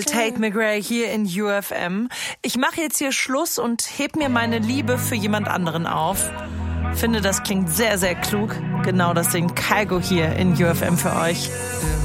Tate McRae hier in UFM. Ich mache jetzt hier Schluss und heb mir meine Liebe für jemand anderen auf. Finde, das klingt sehr, sehr klug. Genau das singt Kygo hier in UFM für euch.